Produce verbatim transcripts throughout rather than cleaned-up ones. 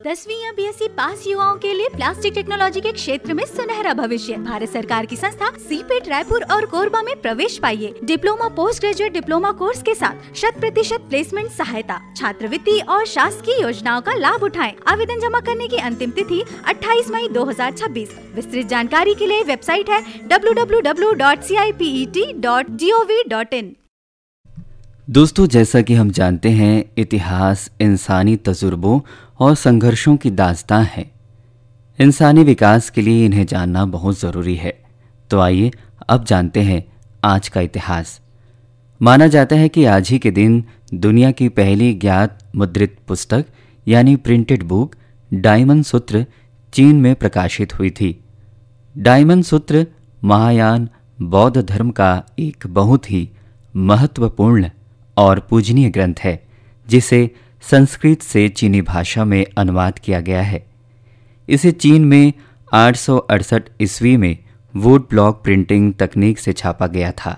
दसवीं या BSc pass युवाओं के लिए प्लास्टिक टेक्नोलॉजी के क्षेत्र में सुनहरा भविष्य। भारत सरकार की संस्था सीपेट रायपुर और कोरबा में प्रवेश पाइए। Diploma post graduate diploma course के साथ शत प्रतिशत प्लेसमेंट सहायता, छात्रवृत्ति और शासकीय योजनाओं का लाभ उठाएं। आवेदन जमा करने की अंतिम तिथि अट्ठाईस मई दो हजार छब्बीस। विस्तृत जानकारी के लिए वेबसाइट है W W W dot C I P E T dot G O V dot in. दोस्तों, जैसा कि हम जानते हैं, इतिहास इंसानी तजुर्बों और संघर्षों की दास्तां है। इंसानी विकास के लिए इन्हें जानना बहुत ज़रूरी है। तो आइए अब जानते हैं आज का इतिहास। माना जाता है कि आज ही के दिन दुनिया की पहली ज्ञात मुद्रित पुस्तक यानी प्रिंटेड बुक डायमन सूत्र चीन में प्रकाशित हुई थी। डायमन सूत्र महायान बौद्ध धर्म का एक बहुत ही महत्वपूर्ण और पूजनीय ग्रंथ है, जिसे संस्कृत से चीनी भाषा में अनुवाद किया गया है। इसे चीन में आठ सौ अड़सठ ईस्वी में वुड ब्लॉक प्रिंटिंग तकनीक से छापा गया था।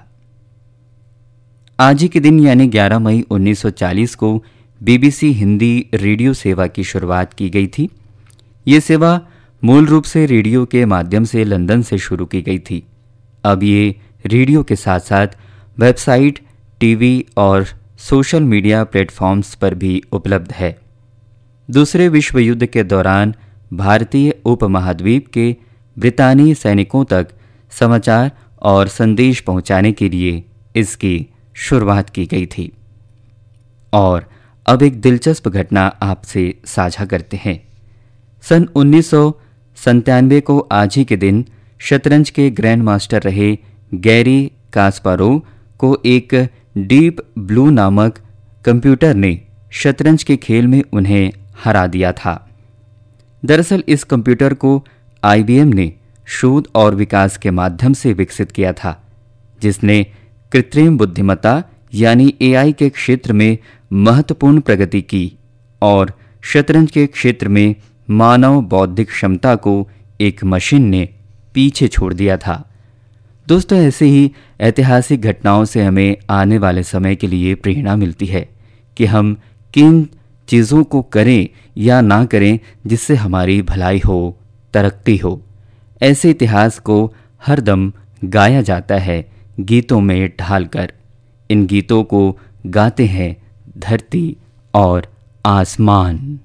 आज ही के दिन यानी ग्यारह मई उन्नीस सौ चालीस को बीबीसी हिंदी रेडियो सेवा की शुरुआत की गई थी। ये सेवा मूल रूप से रेडियो के माध्यम से लंदन से शुरू की गई थी। अब ये रेडियो के साथ साथ वेबसाइट, टीवी और सोशल मीडिया प्लेटफॉर्म्स पर भी उपलब्ध है। दूसरे विश्व युद्ध के दौरान भारतीय उपमहाद्वीप के ब्रितानी सैनिकों तक समाचार और संदेश पहुंचाने के लिए इसकी शुरुआत की गई थी। और अब एक दिलचस्प घटना आपसे साझा करते हैं। सन उन्नीस सौ संतानवे को आज ही के दिन शतरंज के ग्रैंड मास्टर रहे गैरी कास्पारोव को एक डीप ब्लू नामक कंप्यूटर ने शतरंज के खेल में उन्हें हरा दिया था। दरअसल इस कंप्यूटर को आई बी एम ने शोध और विकास के माध्यम से विकसित किया था, जिसने कृत्रिम बुद्धिमत्ता यानी ए आई के क्षेत्र में महत्वपूर्ण प्रगति की और शतरंज के क्षेत्र में मानव बौद्धिक क्षमता को एक मशीन ने पीछे छोड़ दिया था। दोस्तों, ऐसे ही ऐतिहासिक घटनाओं से हमें आने वाले समय के लिए प्रेरणा मिलती है कि हम किन चीज़ों को करें या ना करें जिससे हमारी भलाई हो, तरक्की हो। ऐसे इतिहास को हरदम गाया जाता है गीतों में ढालकर। इन गीतों को गाते हैं धरती और आसमान।